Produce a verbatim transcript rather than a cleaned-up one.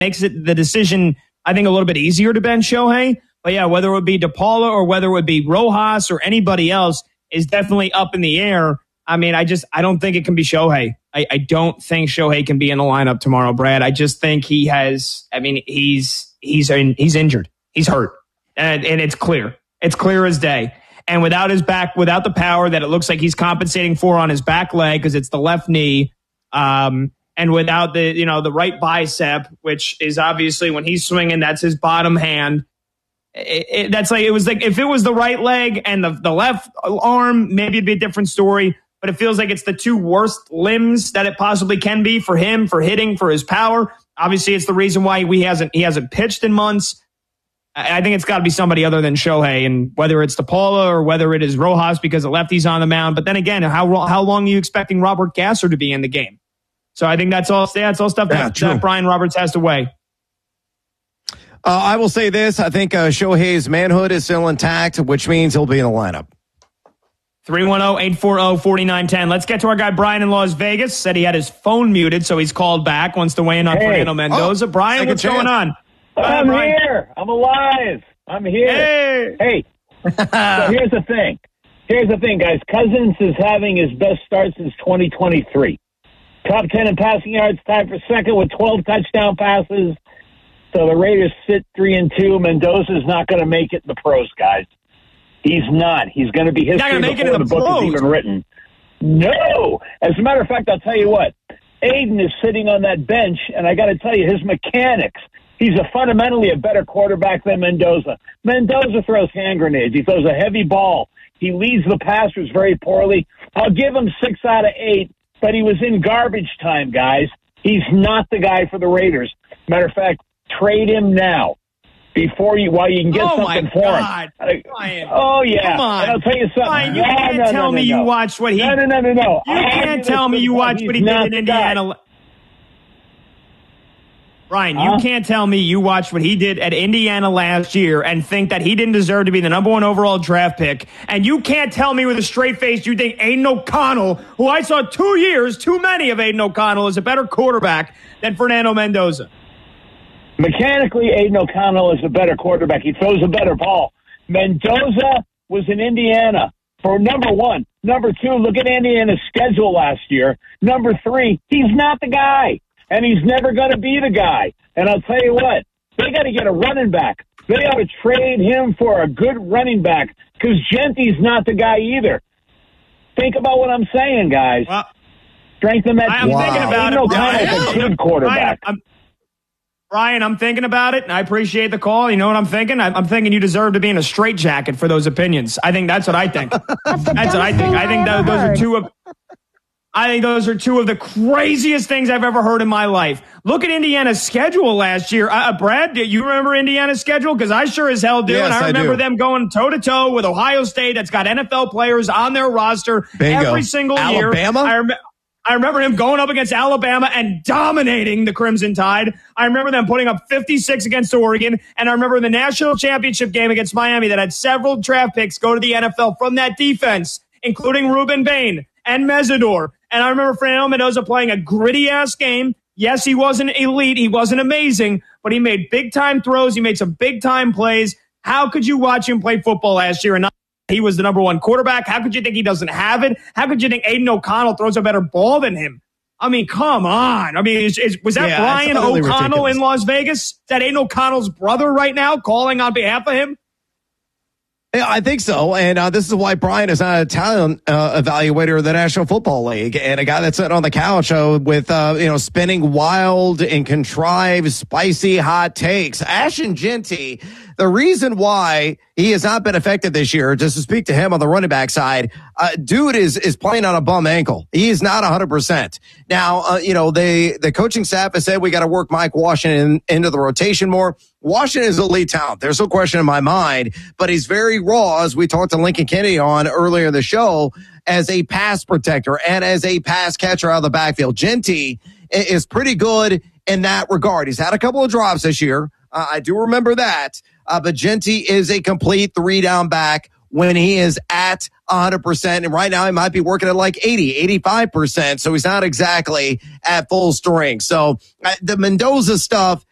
makes it the decision, I think, a little bit easier to bench Shohei. But yeah, whether it would be DePaula or whether it would be Rojas or anybody else is definitely up in the air. I mean, I just, I don't think it can be Shohei. I, I don't think Shohei can be in the lineup tomorrow, Brad. I just think he has, I mean, he's, he's, in, he's injured. He's hurt. And, and it's clear. It's clear as day. And without his back, without the power that it looks like he's compensating for on his back leg, because it's the left knee, um, and without the, you know, the right bicep, which is obviously when he's swinging, that's his bottom hand. It, it, that's like, it was like, if it was the right leg and the, the left arm, maybe it'd be a different story. But it feels like it's the two worst limbs that it possibly can be for him, for hitting, for his power. Obviously, it's the reason why he hasn't he hasn't pitched in months. I think it's got to be somebody other than Shohei, and whether it's DePaula or whether it is Rojas because the lefty's on the mound. But then again, how how long are you expecting Robert Gasser to be in the game? So I think that's all. That's all stuff yeah, that, that Brian Roberts has to weigh. Uh, I will say this: I think uh, Shohei's manhood is still intact, which means he'll be in the lineup. three one zero, eight four zero, four nine one zero. Let's get to our guy Brian in Las Vegas. Said he had his phone muted, so he's called back. Wants to weigh in on hey. Fernando Mendoza. Oh, Brian, what's chance. going on? I'm Brian. here. I'm alive. I'm here. Hey. Hey. So here's the thing. Here's the thing, guys. Cousins is having his best start since twenty twenty-three. Top ten in passing yards, tied for second with twelve touchdown passes. So the Raiders sit three and two. Mendoza's not going to make it in the pros, guys. He's not. He's going to be history before the book is even written. No. As a matter of fact, I'll tell you what. Aiden is sitting on that bench, and I got to tell you, his mechanics. He's a fundamentally a better quarterback than Mendoza. Mendoza throws hand grenades. He throws a heavy ball. He leads the passers very poorly. I'll give him six out of eight, but he was in garbage time, guys. He's not the guy for the Raiders. Matter of fact, trade him now. Before you, while you can get oh something for God. him. Brian. Oh, yeah. Come on. And I'll tell you something. Brian, you no, can't no, tell no, me no, no. you watched what he... No, no, no, no, no. You can't tell me you watched what he did in Indiana. Brian, huh? you can't tell me you watched what he did at Indiana last year and think that he didn't deserve to be the number one overall draft pick. And you can't tell me with a straight face you think Aiden O'Connell, who I saw two years, too many of Aiden O'Connell, is a better quarterback than Fernando Mendoza. Mechanically, Aiden O'Connell is a better quarterback. He throws a better ball. Mendoza was in Indiana for number one. Number two, look at Indiana's schedule last year. Number three, he's not the guy, and he's never going to be the guy. And I'll tell you what, they got to get a running back. They ought to trade him for a good running back because Genty's not the guy either. Think about what I'm saying, guys. Well, Strengthen that I'm team. thinking about Aiden it. O'Connell's a good quarterback. Brian, I'm, Brian, I'm thinking about it, and I appreciate the call. You know what I'm thinking? I'm, I'm thinking you deserve to be in a straitjacket for those opinions. I think that's what I think. That's, that's what I think. I think that, those are two of. I think those are two of the craziest things I've ever heard in my life. Look at Indiana's schedule last year. Uh, Brad, do you remember Indiana's schedule? Because I sure as hell do. Yes, and I remember I them going toe-to-toe with Ohio State that's got N F L players on their roster Bingo. every single Alabama? year. Alabama? I remember. I remember him going up against Alabama and dominating the Crimson Tide. I remember them putting up fifty-six against Oregon. And I remember the national championship game against Miami that had several draft picks go to the N F L from that defense, including Ruben Bain and Mesidor. And I remember Fernando Mendoza playing a gritty-ass game. Yes, he wasn't elite. He wasn't amazing. But he made big-time throws. He made some big-time plays. How could you watch him play football last year and not he was the number one quarterback? How could you think he doesn't have it? How could you think Aiden O'Connell throws a better ball than him? I mean, come on. I mean, is, is, was that yeah, Brian totally O'Connell ridiculous. in Las Vegas? Is that Aiden O'Connell's brother right now calling on behalf of him? Yeah, I think so. And uh, this is why Brian is not a talent uh, evaluator of the National Football League and a guy that's sitting on the couch uh, with, uh, you know, spinning wild and contrived, spicy hot takes. Ashton Jeanty, the reason why he has not been effective this year, just to speak to him on the running back side, uh, dude is, is playing on a bum ankle. He is not one hundred percent. Now, uh, you know, they, the coaching staff has said we got to work Mike Washington into the rotation more. Washington is elite talent. There's no question in my mind, but he's very raw, as we talked to Lincoln Kennedy on earlier in the show, as a pass protector and as a pass catcher out of the backfield. Jeanty is pretty good in that regard. He's had a couple of drops this year. Uh, I do remember that. Uh, but Jeanty is a complete three-down back when he is at one hundred percent. And right now he might be working at like eighty, eighty-five percent. So he's not exactly at full strength. So uh, the Mendoza stuff